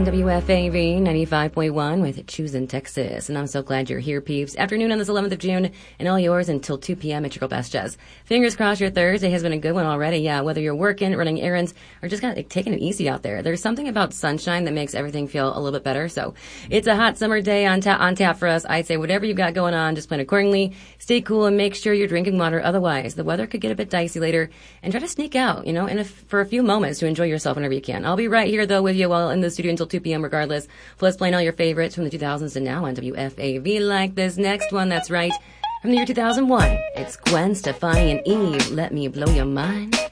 WFAV 95.1 with Choosing Texas. And I'm so glad you're here, peeps. Afternoon on this 11th of June, and all yours until 2 p.m. at your girl Best Jazz. Fingers crossed your Thursday has been a good one already. Yeah, whether you're working, running errands, or just kind of taking it easy out there. There's something about sunshine that makes everything feel a little bit better. So it's a hot summer day on tap for us. I'd say whatever you've got going on, just plan accordingly. Stay cool and make sure you're drinking water. Otherwise, the weather could get a bit dicey later. And try to sneak out, for a few moments to enjoy yourself whenever you can. I'll be right here, though, with you while in the studio until 2 p.m. regardless. Plus playing all your favorites from the 2000s and now on WFAV, like this next one. That's right, from the year 2001. It's Gwen Stefani and Eve. Let me blow your mind.